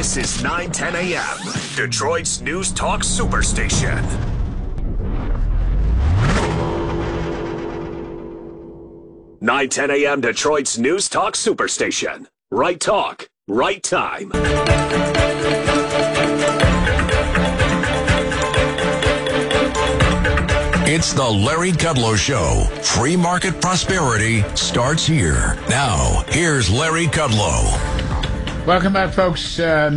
This is 910 a.m., Detroit's News Talk Superstation. Nine ten a.m. Detroit's News Talk Superstation. Right talk, right time. It's the Larry Kudlow Show. Free market prosperity starts here. Now, here's Larry Kudlow. Welcome back, folks.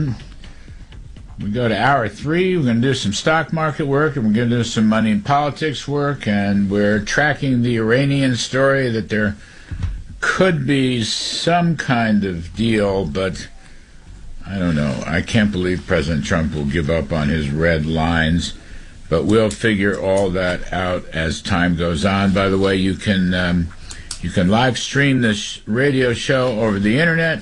We go to hour 3. We're going to do some stock market work, and we're going to do some money and politics work, and we're tracking the Iranian story that there could be some kind of deal, but I don't know. I can't believe President Trump will give up on his red lines, but we'll figure all that out as time goes on. By the way, you can live stream this radio show over the internet.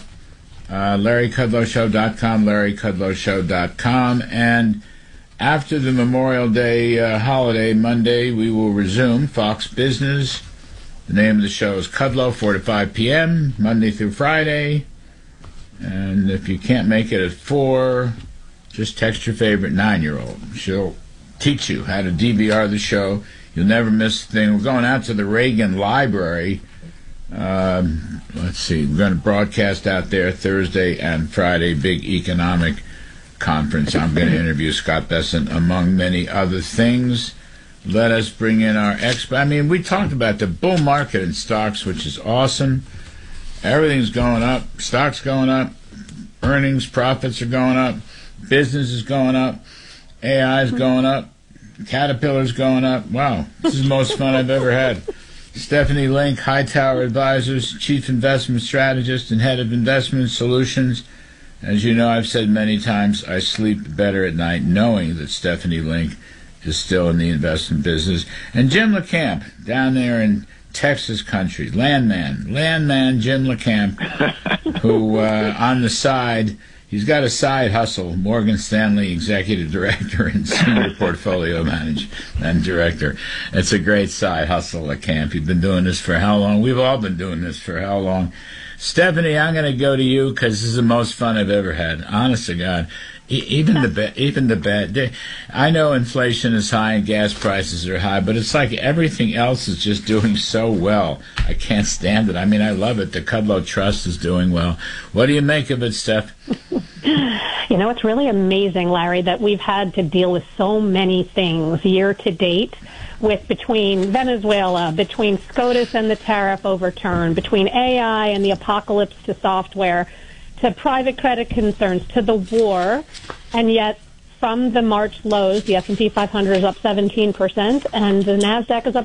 LarryKudlowShow.com, LarryKudlowShow.com, and after the Memorial Day holiday Monday, we will resume Fox Business. The name of the show is Kudlow, 4 to 5 p.m., Monday through Friday, and if you can't make it at 4, just text your favorite 9-year-old. She'll teach you how to DVR the show. You'll never miss a thing. We're going out to the Reagan Library. Let's see, we're going to broadcast out there Thursday and Friday, big economic conference. I'm going to interview Scott Bessent, among many other things. Let us bring in our expert. I mean, we talked about the bull market in stocks, which is awesome. Everything's going up. Stocks going up. Earnings, profits are going up. Business is going up. AI is going up. Caterpillar's going up. Wow, this is the most fun I've ever had. Stephanie Link, Hightower Advisors, Chief Investment Strategist and Head of Investment Solutions. As you know, I've said many times, I sleep better at night knowing that Stephanie Link is still in the investment business. And Jim LeCamp, down there in Texas country, landman Jim LeCamp, who on the side, he's got a side hustle, Morgan Stanley Executive Director and Senior Portfolio Management Director. It's a great side hustle at Camp. You've been doing this for how long? We've all been doing this for how long? Stephanie, I'm going to go to you because this is the most fun I've ever had. Honest to God. Even the bad. I know inflation is high and gas prices are high, but it's like everything else is just doing so well. I can't stand it. I mean, I love it. The Kudlow Trust is doing well. What do you make of it, Steph? You know, it's really amazing, Larry, that we've had to deal with so many things year to date, with between Venezuela, between SCOTUS and the tariff overturn, between AI and the apocalypse to software, to private credit concerns, to the war, and yet from the March lows, the S&P 500 is up 17%, and the NASDAQ is up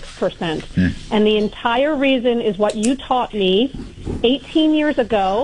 26%. And the entire reason is what you taught me 18 years ago,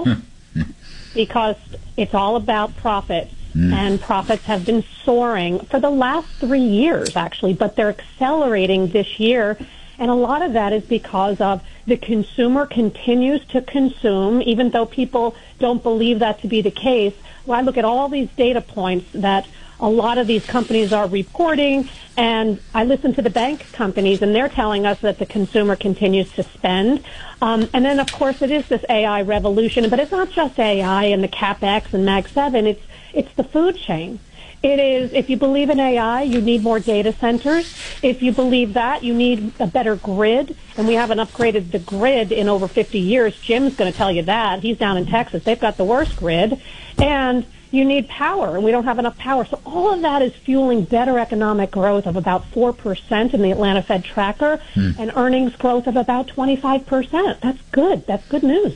because it's all about profits. And profits have been soaring for the last 3 years, actually, but they're accelerating this year. And a lot of that is because of the consumer continues to consume, even though people don't believe that to be the case. Well, I look at all these data points that a lot of these companies are reporting, and I listen to the bank companies, and they're telling us that the consumer continues to spend. And then, of course, it is this AI revolution, but it's not just AI and the CapEx and Mag 7. It's the food chain. It is, if you believe in AI, you need more data centers. If you believe that, you need a better grid, and we haven't upgraded the grid in over 50 years. Jim's going to tell you that. He's down in Texas. They've got the worst grid. And you need power, and we don't have enough power. So all of that is fueling better economic growth of about 4% in the Atlanta Fed tracker, and earnings growth of about 25%. That's good. That's good news.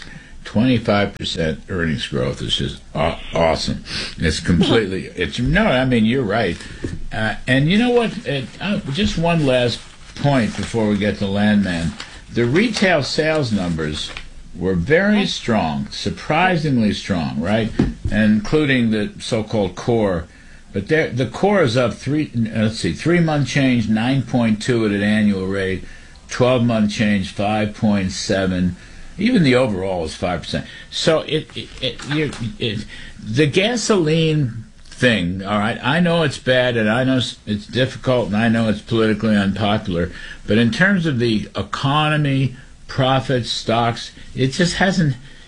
25% earnings growth is just awesome. It's completely, I mean, you're right. And you know what? Just one last point before we get to Landman. The retail sales numbers were very strong, surprisingly strong, right? And including the so-called core. But the core is up 3-month change, 9.2 at an annual rate, 12-month change, 5.7. Even the overall is 5%. So the gasoline thing, all right, I know it's bad, and I know it's difficult, and I know it's politically unpopular, but in terms of the economy, profits, stocks, it just hasn't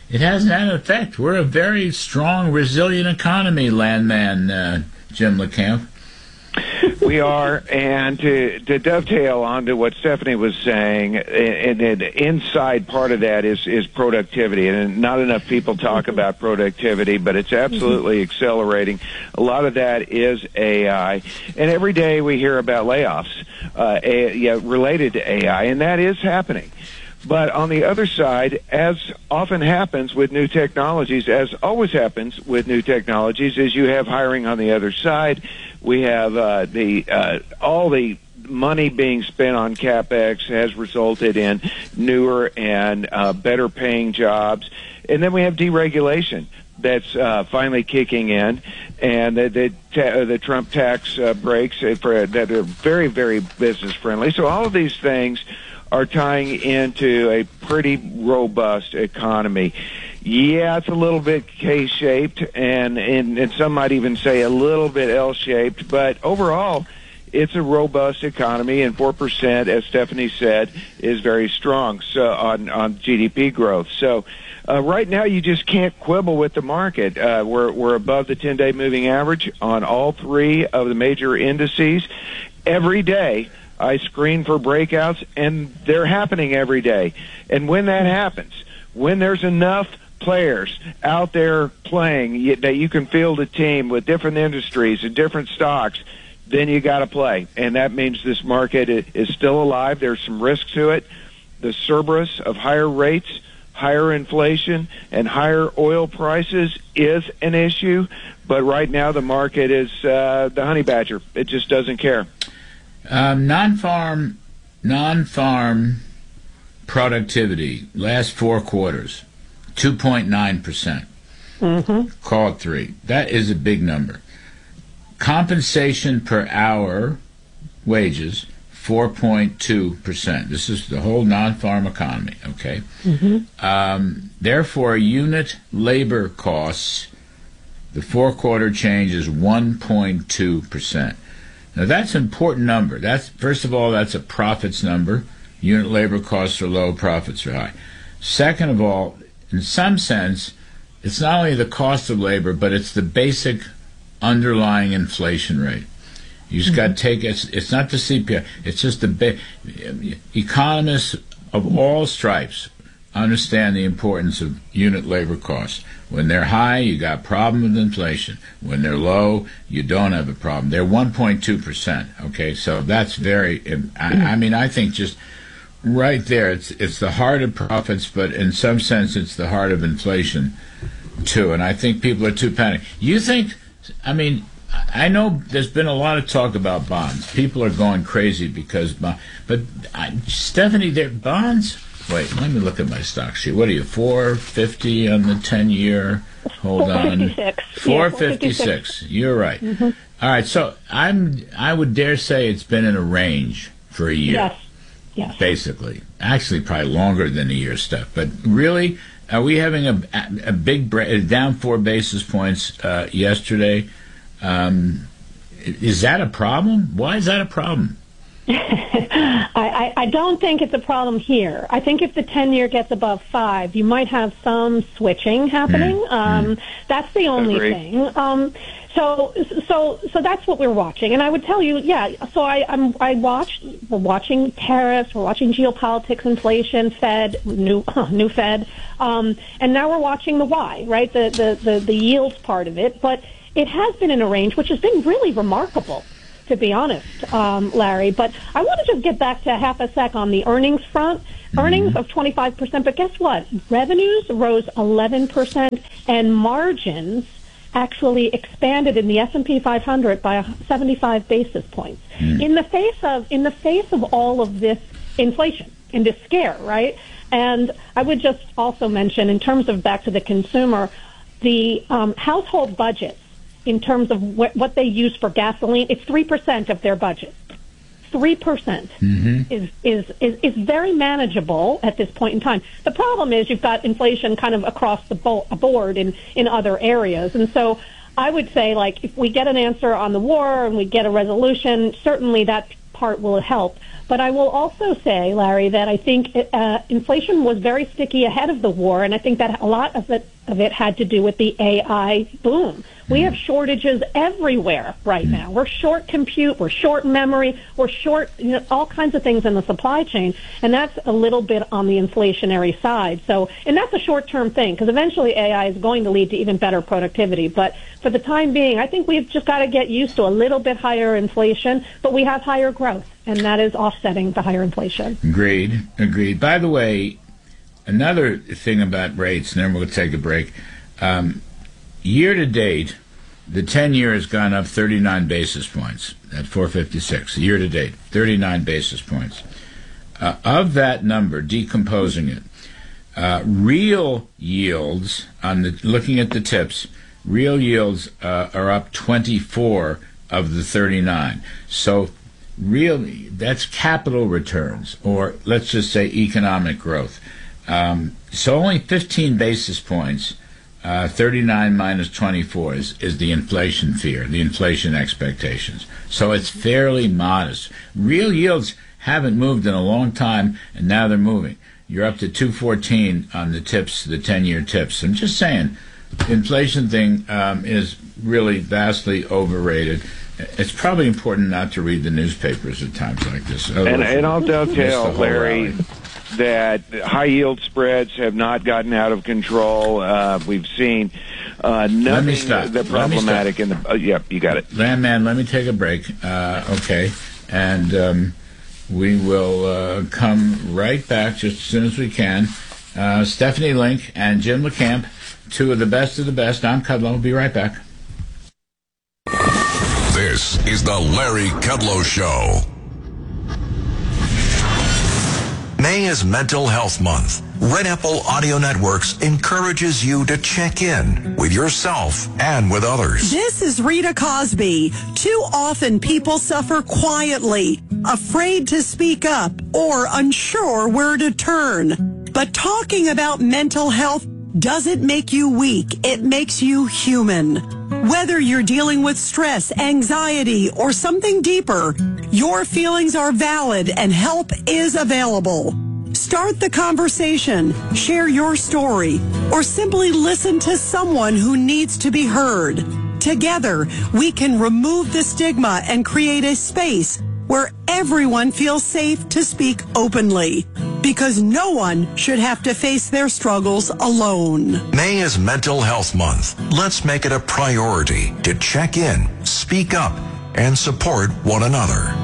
it hasn't had an effect. We're a very strong, resilient economy, landman, Jim LeCamp. We are, and to dovetail onto what Stephanie was saying, and the inside part of that is productivity, and not enough people talk about productivity, but it's absolutely accelerating. A lot of that is AI, and every day we hear about layoffs related to AI, and that is happening. But on the other side, as often happens with new technologies, as always happens with new technologies, is you have hiring on the other side. We have all the money being spent on CapEx has resulted in newer and better paying jobs. And then we have deregulation that's finally kicking in, and the Trump tax breaks that are very, very business friendly. So all of these things are tying into a pretty robust economy. Yeah, it's a little bit K-shaped, and some might even say a little bit L-shaped, but overall, it's a robust economy, and 4%, as Stephanie said, is very strong on GDP growth. So right now, you just can't quibble with the market. We're above the 10-day moving average on all three of the major indices. Every day, I screen for breakouts, and they're happening every day. And when that happens, when there's enough players out there playing that you can field a team with different industries and different stocks, then you got to play. And that means this market is still alive. There's some risk to it. The Cerberus of higher rates, higher inflation, and higher oil prices is an issue. But right now the market is the honey badger. It just doesn't care. Non-farm productivity, last 4 quarters, 2.9%. Call it 3. That is a big number. Compensation per hour, wages, 4.2%. This is the whole non-farm economy, okay? Therefore, unit labor costs, the 4-quarter change is 1.2%. Now, that's an important number. First of all, that's a profits number. Unit labor costs are low, profits are high. Second of all, in some sense, it's not only the cost of labor, but it's the basic underlying inflation rate. You just got to take it. It's not the CPI. It's just economists of all stripes understand the importance of unit labor costs. When they're high, you got a problem with inflation. When they're low, you don't have a problem. They're 1.2%. Okay, so that's very. I mean, I think just right there, it's the heart of profits, but in some sense, it's the heart of inflation too. And I think people are too panicked. You think? I mean, I know there's been a lot of talk about bonds. People are going crazy because Stephanie, their bonds. Wait, let me look at my stock sheet. What are you, 450 on the 10-year? Hold on. 456. You're right. All right, so I would dare say it's been in a range for a year. Yes. Basically. Actually, probably longer than a year, Steph. But really, are we having a big break, down 4 basis points yesterday? Is that a problem? Why is that a problem? I don't think it's a problem here. I think if the 10-year gets above 5, you might have some switching happening. That's the only thing. So that's what we're watching. And I would tell you, so we're watching tariffs, we're watching geopolitics, inflation, Fed, new Fed, and now we're watching the Y, right? The yields part of it. But it has been in a range which has been really remarkable, to be honest, Larry. But I want to just get back to half a sec on the earnings front. Earnings of 25%, but guess what? Revenues rose 11%, and margins actually expanded in the S&P 500 by 75 basis points. In the face of all of this inflation, in this scare, right? And I would just also mention, in terms of back to the consumer, the household budgets, in terms of what they use for gasoline, it's 3% of their budget. 3% is very manageable at this point in time. The problem is you've got inflation kind of across the board in other areas. And so I would say, like, if we get an answer on the war and we get a resolution, certainly that part will help. But I will also say, Larry, that I think inflation was very sticky ahead of the war, and I think that a lot of it had to do with the AI boom. We have shortages everywhere right now. We're short compute, we're short memory, we're short all kinds of things in the supply chain, and that's a little bit on the inflationary side. So, and that's a short-term thing, because eventually AI is going to lead to even better productivity. But for the time being, I think we've just got to get used to a little bit higher inflation, but we have higher growth, and that is offsetting the higher inflation. Agreed. By the way, another thing about rates, and then we'll take a break. Year to date, the 10-year has gone up 39 basis points at 456. Year to date, 39 basis points. Of that number, decomposing it, real yields, looking at the tips, real yields are up 24 of the 39. So really, that's capital returns, or let's just say economic growth. So only 15 basis points, 39 minus 24 is the inflation fear, the inflation expectations. So it's fairly modest. Real yields haven't moved in a long time, and now they're moving. You're up to 214 on the tips, the 10-year tips. I'm just saying, the inflation thing is really vastly overrated. It's probably important not to read the newspapers at times like this. And I'll dovetail, Larry, that high-yield spreads have not gotten out of control. We've seen nothing that problematic in the... yep, you got it. Landman, let me take a break. Okay. And we will come right back just as soon as we can. Stephanie Link and Jim LeCamp, two of the best. I'm Kudlow. We'll be right back. This is the Larry Kudlow Show. May is Mental Health Month. Red Apple Audio Networks encourages you to check in with yourself and with others. This is Rita Cosby. Too often people suffer quietly, afraid to speak up, or unsure where to turn. But talking about mental health doesn't make you weak. It makes you human. Whether you're dealing with stress, anxiety, or something deeper, your feelings are valid and help is available. Start the conversation, share your story, or simply listen to someone who needs to be heard. Together, we can remove the stigma and create a space where everyone feels safe to speak openly. Because no one should have to face their struggles alone. May is Mental Health Month. Let's make it a priority to check in, speak up, and support one another.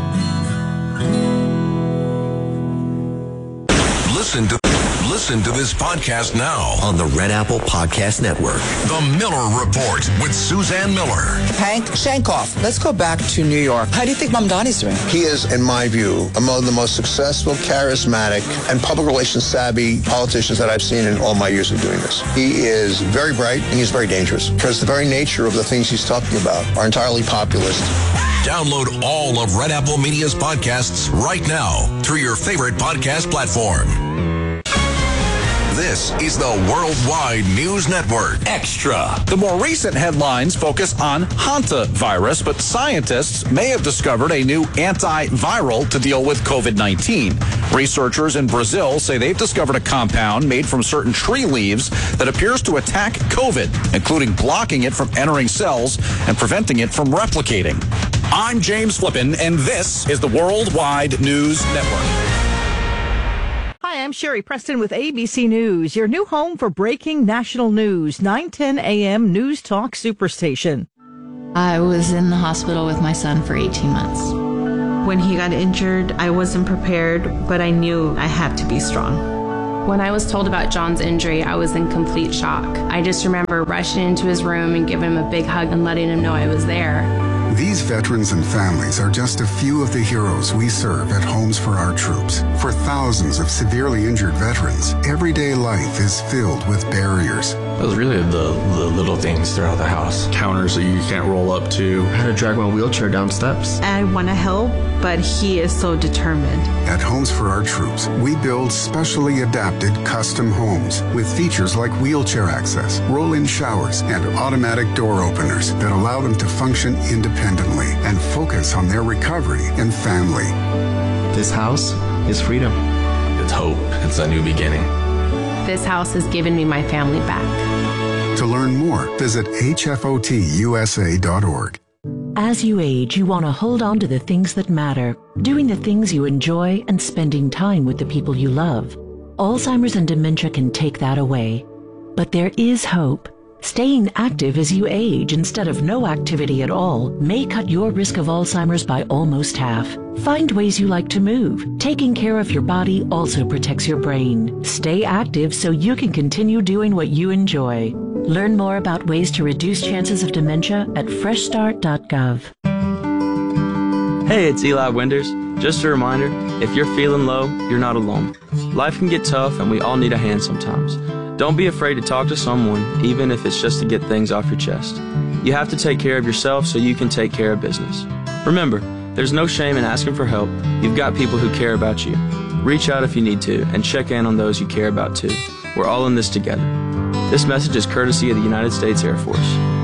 Listen to this podcast now on the Red Apple Podcast Network. The Miller Report with Suzanne Miller. Hank Shankoff, let's go back to New York. How do you think Mamdani's doing? He is, in my view, among the most successful, charismatic, and public relations savvy politicians that I've seen in all my years of doing this. He is very bright and he's very dangerous because the very nature of the things he's talking about are entirely populist. Download all of Red Apple Media's podcasts right now through your favorite podcast platform. This is the Worldwide News Network. Extra. The more recent headlines focus on hantavirus, but scientists may have discovered a new antiviral to deal with COVID-19. Researchers in Brazil say they've discovered a compound made from certain tree leaves that appears to attack COVID, including blocking it from entering cells and preventing it from replicating. I'm James Flippin, and this is the Worldwide News Network. Hi, I'm Sherry Preston with ABC News, your new home for breaking national news, 9:10 a.m. News Talk Superstation. I was in the hospital with my son for 18 months. When he got injured, I wasn't prepared, but I knew I had to be strong. When I was told about John's injury, I was in complete shock. I just remember rushing into his room and giving him a big hug and letting him know I was there. These veterans and families are just a few of the heroes we serve at Homes for Our Troops. For thousands of severely injured veterans, everyday life is filled with barriers. It was really the little things throughout the house. Counters that you can't roll up to. How to drag my wheelchair down steps. I want to help, but he is so determined. At Homes for Our Troops, we build specially adapted custom homes with features like wheelchair access, roll-in showers, and automatic door openers that allow them to function independently and focus on their recovery and family. This house is freedom. It's hope. It's a new beginning. This house has given me my family back. To learn more, visit hfotusa.org. As you age, you want to hold on to the things that matter, doing the things you enjoy and spending time with the people you love. Alzheimer's and dementia can take that away. But there is hope. Staying active as you age instead of no activity at all may cut your risk of Alzheimer's by almost half. Find ways you like to move. Taking care of your body also protects your brain. Stay active so you can continue doing what you enjoy. Learn more about ways to reduce chances of dementia at freshstart.gov. Hey, it's Eli Winders. Just a reminder, if you're feeling low, you're not alone. Life can get tough and we all need a hand sometimes. Don't be afraid to talk to someone, even if it's just to get things off your chest. You have to take care of yourself so you can take care of business. Remember, there's no shame in asking for help. You've got people who care about you. Reach out if you need to and check in on those you care about too. We're all in this together. This message is courtesy of the United States Air Force.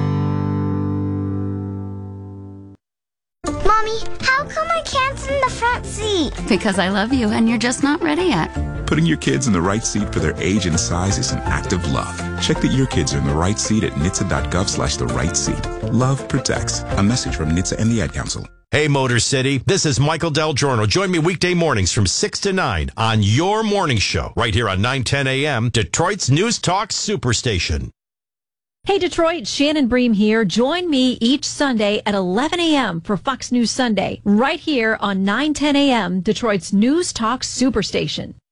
Mommy, how come I can't sit in the front seat? Because I love you and you're just not ready yet. Putting your kids in the right seat for their age and size is an act of love. Check that your kids are in the right seat at NHTSA.gov/the right seat. Love protects. A message from NHTSA and the Ad Council. Hey, Motor City. This is Michael Del Giorno. Join me weekday mornings from 6 to 9 on your morning show right here on 910 AM, Detroit's News Talk Superstation. Hey, Detroit, Shannon Bream here. Join me each Sunday at 11 a.m. for Fox News Sunday, right here on 910 a.m., Detroit's News Talk Superstation.